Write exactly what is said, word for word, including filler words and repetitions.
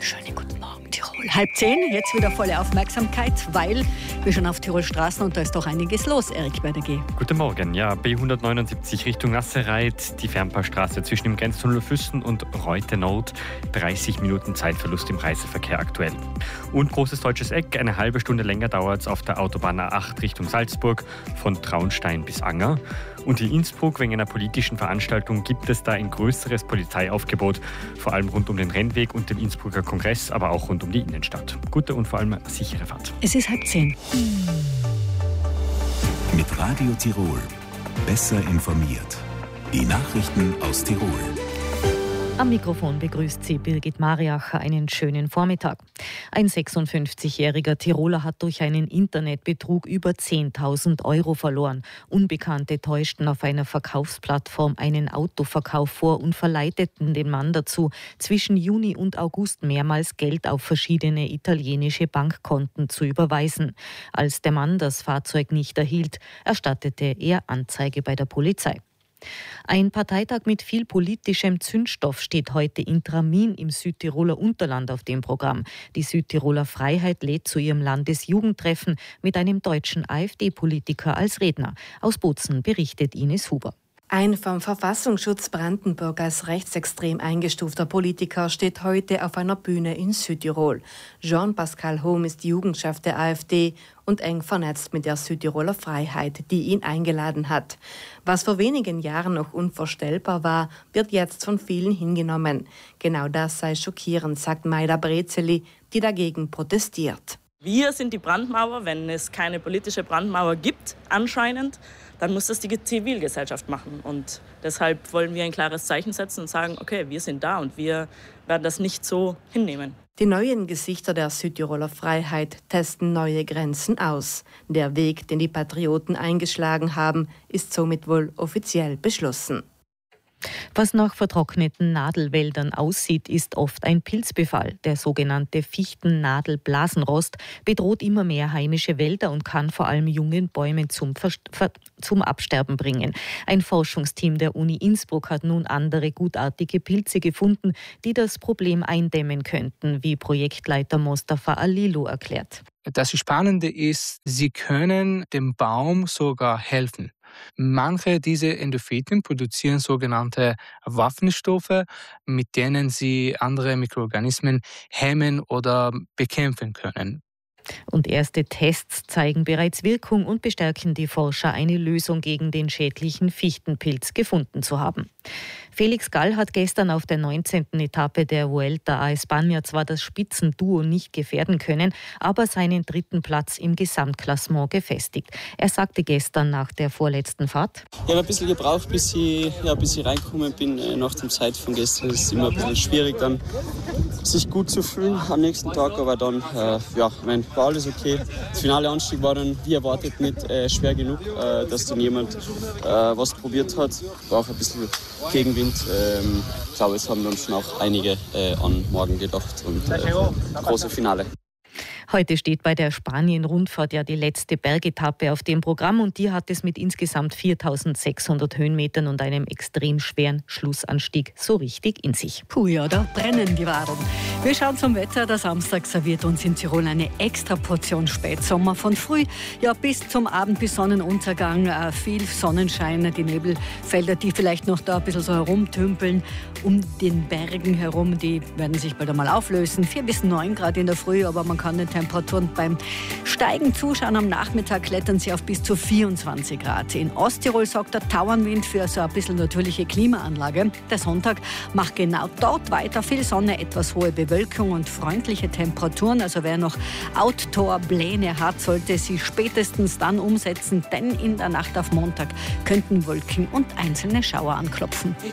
Schönen guten Morgen, Tirol. Halb zehn, jetzt wieder volle Aufmerksamkeit, weil wir schon auf Tirol Straßen und da ist doch einiges los, Erik bei der G. Guten Morgen, ja, B hundertneunundsiebzig Richtung Nasserreit, die Fernpassstraße zwischen dem Grenztunnel Füssen und Reute Nord, dreißig Minuten Zeitverlust im Reiseverkehr aktuell. Und Großes Deutsches Eck, eine halbe Stunde länger dauert es auf der Autobahn A acht Richtung Salzburg, von Traunstein bis Anger. Und in Innsbruck wegen einer politischen Veranstaltung gibt es da ein größeres Polizeiaufgebot, vor allem rund um den Rennweg und den Innsbrucker Kongress, aber auch rund um die Innenstadt. Gute und vor allem sichere Fahrt. Es ist halb zehn. Mit Radio Tirol. Besser informiert. Die Nachrichten aus Tirol. Am Mikrofon begrüßt sie Birgit Mariacher. Einen schönen Vormittag. Ein sechsundfünfzigjähriger Tiroler hat durch einen Internetbetrug über zehntausend Euro verloren. Unbekannte täuschten auf einer Verkaufsplattform einen Autoverkauf vor und verleiteten den Mann dazu, zwischen Juni und August mehrmals Geld auf verschiedene italienische Bankkonten zu überweisen. Als der Mann das Fahrzeug nicht erhielt, erstattete er Anzeige bei der Polizei. Ein Parteitag mit viel politischem Zündstoff steht heute in Tramin im Südtiroler Unterland auf dem Programm. Die Südtiroler Freiheit lädt zu ihrem Landesjugendtreffen mit einem deutschen AfD-Politiker als Redner. Aus Bozen berichtet Ines Huber. Ein vom Verfassungsschutz Brandenburg als rechtsextrem eingestufter Politiker steht heute auf einer Bühne in Südtirol. Jean-Pascal Hohm ist Jugendchef der AfD und eng vernetzt mit der Südtiroler Freiheit, die ihn eingeladen hat. Was vor wenigen Jahren noch unvorstellbar war, wird jetzt von vielen hingenommen. Genau das sei schockierend, sagt Maida Brezeli, die dagegen protestiert. Wir sind die Brandmauer. Wenn es keine politische Brandmauer gibt, anscheinend, dann muss das die Zivilgesellschaft machen. Und deshalb wollen wir ein klares Zeichen setzen und sagen, okay, wir sind da und wir werden das nicht so hinnehmen. Die neuen Gesichter der Südtiroler Freiheit testen neue Grenzen aus. Der Weg, den die Patrioten eingeschlagen haben, ist somit wohl offiziell beschlossen. Was nach vertrockneten Nadelwäldern aussieht, ist oft ein Pilzbefall. Der sogenannte Fichtennadelblasenrost bedroht immer mehr heimische Wälder und kann vor allem jungen Bäumen zum, Ver- zum Absterben bringen. Ein Forschungsteam der Uni Innsbruck hat nun andere gutartige Pilze gefunden, die das Problem eindämmen könnten, wie Projektleiter Mostafa Alilu erklärt. Das Spannende ist, sie können dem Baum sogar helfen. Manche dieser Endophyten produzieren sogenannte Waffenstoffe, mit denen sie andere Mikroorganismen hemmen oder bekämpfen können. Und erste Tests zeigen bereits Wirkung und bestärken die Forscher, eine Lösung gegen den schädlichen Fichtenpilz gefunden zu haben. Felix Gall hat gestern auf der neunzehnten Etappe der Vuelta a España zwar das Spitzenduo nicht gefährden können, aber seinen dritten Platz im Gesamtklassement gefestigt. Er sagte gestern nach der vorletzten Fahrt: Ich habe ein bisschen gebraucht, bis ich, ja, bis ich reingekommen bin äh, nach dem Zeit von gestern. Es ist immer ein bisschen schwierig, dann sich gut zu fühlen am nächsten Tag, aber dann äh, ja, mein, war alles okay. Das finale Anstieg war dann, wie erwartet, nicht äh, schwer genug, äh, dass dann jemand äh, was probiert hat. War auch ein bisschen Gegenwind. Ähm, ich glaube, es haben dann schon auch einige äh, an morgen gedacht und äh, große Finale. Heute steht bei der Spanien-Rundfahrt ja die letzte Bergetappe auf dem Programm und die hat es mit insgesamt viertausendsechshundert Höhenmetern und einem extrem schweren Schlussanstieg so richtig in sich. Puh, ja, da brennen die Wadeln. Wir schauen zum Wetter. Der Samstag serviert uns in Tirol eine extra Portion Spätsommer. Von früh ja, bis zum Abend, bis Sonnenuntergang. Äh, viel Sonnenschein, die Nebelfelder, die vielleicht noch da ein bisschen so herumtümpeln um den Bergen herum, die werden sich bald einmal auflösen. Vier bis neun Grad in der Früh, aber man kann den Temperaturen beim Steigen zuschauen. Am Nachmittag klettern sie auf bis zu vierundzwanzig Grad. In Osttirol sorgt der Tauernwind für so ein bisschen natürliche Klimaanlage. Der Sonntag macht genau dort weiter. Viel Sonne, etwas hohe Bewölkung und freundliche Temperaturen. Also wer noch Outdoor-Pläne hat, sollte sie spätestens dann umsetzen, denn in der Nacht auf Montag könnten Wolken und einzelne Schauer anklopfen.